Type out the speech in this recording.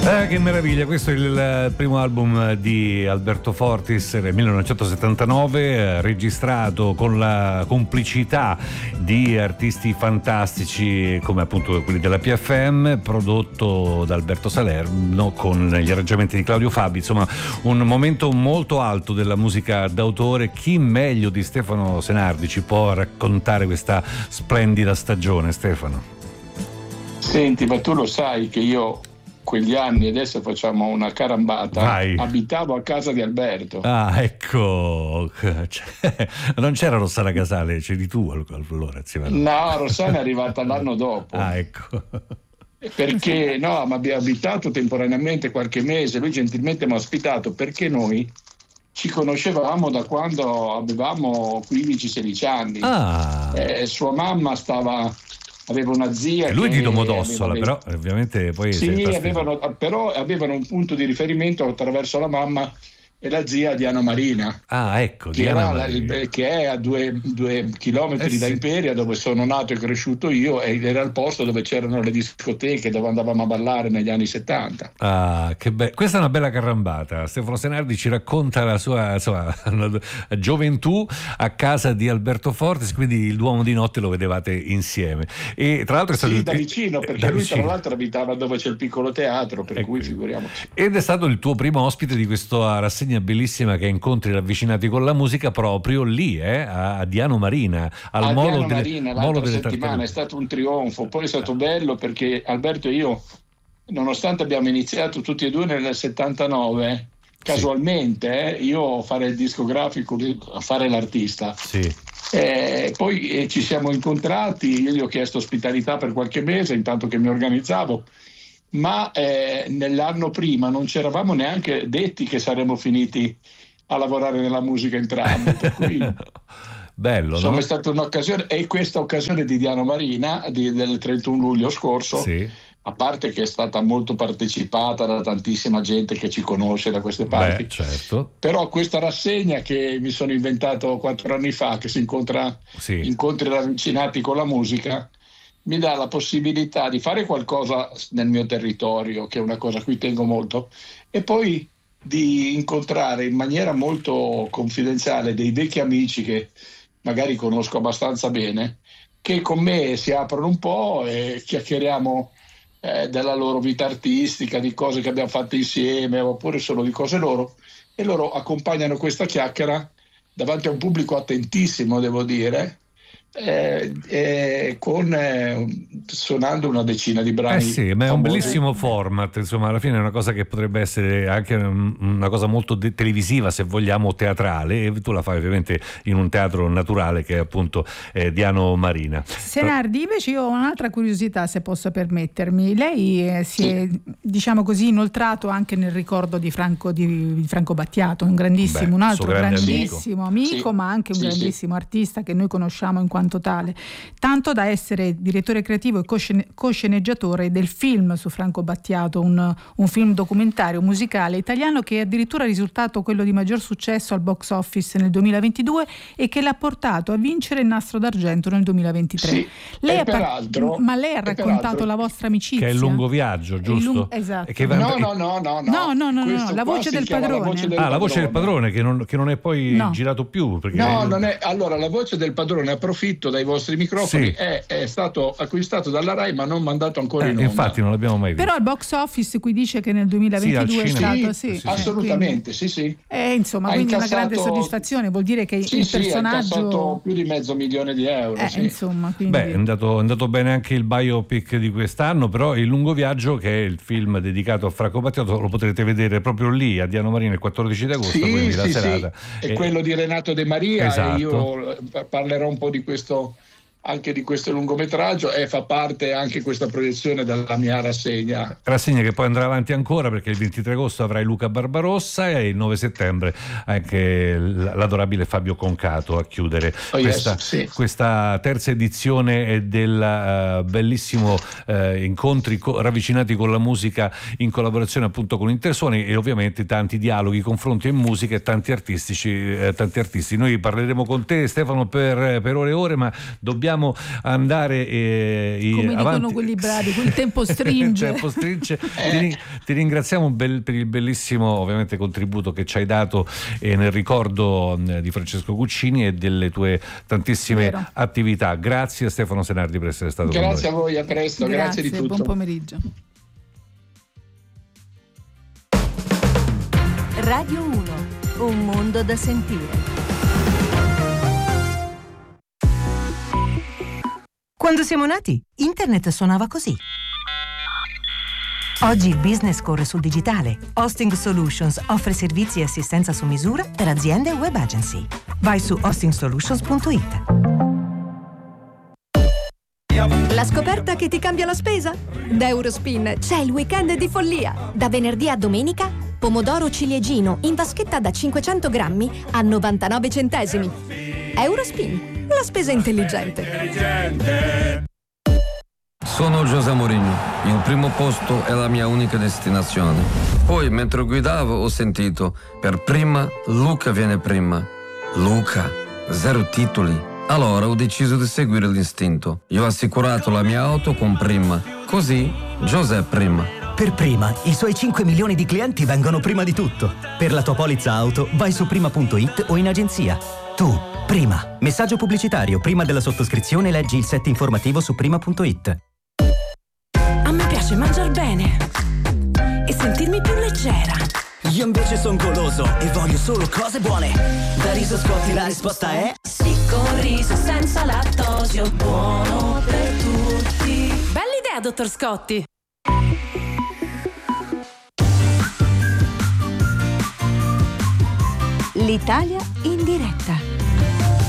Che meraviglia, questo è il primo album di Alberto Fortis del 1979, registrato con la complicità di artisti fantastici come appunto quelli della PFM, prodotto da Alberto Salerno con gli arrangiamenti di Claudio Fabi. Insomma, un momento molto alto della musica d'autore. Chi meglio di Stefano Senardi ci può raccontare questa splendida stagione, Stefano? Senti, ma tu lo sai che io quegli anni, adesso facciamo una carambata, Vai. abitavo a casa di Alberto. Ah, ecco, non c'era Rossana Casale, c'eri tu allora insieme a lui. No, Rossana è arrivata l'anno dopo. Ah, ecco. Perché no, ma abbiamo abitato temporaneamente qualche mese, lui gentilmente mi ha ospitato perché noi ci conoscevamo da quando avevamo 15-16 anni. Ah. Sua mamma aveva una zia. E lui che di Domodossola, aveva... però ovviamente poi Sì, avevano un punto di riferimento attraverso la mamma e la zia Diana Marina. Ah, ecco, che, che è a 2 chilometri da sì. Imperia, dove sono nato e cresciuto io, ed era il posto dove c'erano le discoteche dove andavamo a ballare negli anni 70. Ah, che questa è una bella carambata. Stefano Senardi ci racconta la sua gioventù a casa di Alberto Fortis, quindi il Duomo di notte lo vedevate insieme. E tra l'altro è stato da vicino, perché lui tra l'altro abitava dove c'è il piccolo teatro, per cui figuriamoci. Ed è stato il tuo primo ospite di questa rassegna bellissima che è Incontri ravvicinati con la musica, proprio lì, a Diano Marina, al Molo delle settimana. È stato un trionfo, poi è stato bello perché Alberto e io, nonostante abbiamo iniziato tutti e due nel 79, casualmente io a fare il discografico, a fare l'artista. Sì. Poi ci siamo incontrati, io gli ho chiesto ospitalità per qualche mese intanto che mi organizzavo, ma nell'anno prima non ci eravamo neanche detti che saremmo finiti a lavorare nella musica entrambi, per cui bello, insomma, no? è stata un'occasione, e questa occasione di Diano Marina del 31 luglio scorso, a parte che è stata molto partecipata da tantissima gente che ci conosce da queste parti. Certo. Però questa rassegna che mi sono inventato 4 anni fa, che si incontri ravvicinati con la musica, mi dà la possibilità di fare qualcosa nel mio territorio, che è una cosa a cui tengo molto, e poi di incontrare in maniera molto confidenziale dei vecchi amici che magari conosco abbastanza bene, che con me si aprono un po' e chiacchieriamo della loro vita artistica, di cose che abbiamo fatto insieme, oppure solo di cose loro, e loro accompagnano questa chiacchiera davanti a un pubblico attentissimo, devo dire, suonando una decina di brani. Sì, ma è un bellissimo format, insomma, alla fine è una cosa che potrebbe essere anche una cosa molto televisiva, se vogliamo, teatrale, e tu la fai ovviamente in un teatro naturale che è appunto Diano Marina. Senardi, invece io ho un'altra curiosità, se posso permettermi. Lei si è, diciamo così, inoltrato anche nel ricordo di Franco Battiato, un grandissimo, un altro grandissimo amico, ma anche un grandissimo artista che noi conosciamo in quanto tale, tanto da essere direttore creativo e co-sceneggiatore del film su Franco Battiato, un film documentario musicale italiano che è addirittura risultato quello di maggior successo al box office nel 2022 e che l'ha portato a vincere il Nastro d'Argento nel 2023. Lei ha raccontato la vostra amicizia, che è il lungo viaggio, giusto? Esatto. No, La voce del padrone. La voce del padrone che non è poi girato più, perché non è. Allora, La voce del padrone, approfitto dai vostri microfoni, è stato acquistato dalla Rai ma non mandato ancora in onda. Infatti non l'abbiamo mai visto. Però il box office qui dice che nel 2022 è stato assolutamente, insomma, quindi una grande soddisfazione, vuol dire che il personaggio ha incassato più di $500,000 insomma, quindi... è andato bene anche il biopic di quest'anno, però il lungo viaggio, che è il film dedicato a Franco Battiato, lo potrete vedere proprio lì a Diano Marina il 14 di agosto, quindi la serata. E quello di Renato De Maria, esatto. E io parlerò un po' di questo, anche di questo lungometraggio, e fa parte anche questa proiezione della mia rassegna che poi andrà avanti ancora, perché il 23 agosto avrai Luca Barbarossa e il 9 settembre anche l'adorabile Fabio Concato a chiudere questa terza edizione del bellissimo Incontri ravvicinati con la musica, in collaborazione appunto con Intersuoni, e ovviamente tanti dialoghi, confronti in musica e tanti artisti. Noi parleremo con te, Stefano, per ore e ore, ma dobbiamo dobbiamo andare come avanti. Dicono quelli bravi, quel tempo stringe. Il tempo stringe. Ti ringraziamo per il bellissimo ovviamente contributo che ci hai dato nel ricordo di Francesco Guccini e delle tue tantissime attività. Grazie a Stefano Senardi per essere stato con noi. Grazie a voi, a presto, grazie di tutto. Buon pomeriggio. Radio 1, un mondo da sentire. Quando siamo nati, internet suonava così. Oggi il business corre sul digitale. Hosting Solutions offre servizi e assistenza su misura per aziende e web agency. Vai su hostingsolutions.it. La scoperta che ti cambia la spesa? Da Eurospin c'è il weekend di follia. Da venerdì a domenica, pomodoro ciliegino in vaschetta da 500 grammi a 99 centesimi. Eurospin, la spesa intelligente. Sono José Mourinho, il primo posto è la mia unica destinazione. Poi, mentre guidavo, ho sentito, per prima, Luca viene prima. Luca, 0 titoli. Allora ho deciso di seguire l'istinto. Io ho assicurato la mia auto con Prima. Così, José prima. Per Prima, i suoi 5 milioni di clienti vengono prima di tutto. Per la tua polizza auto, vai su prima.it o in agenzia. Tu, Prima. Messaggio pubblicitario. Prima della sottoscrizione leggi il set informativo su prima.it. A me piace mangiar bene e sentirmi più leggera. Io invece son goloso e voglio solo cose buone. Da Riso Scotti la risposta è sì, con riso senza lattosio, buono per tutti. Bella idea, dottor Scotti. L'Italia in diretta.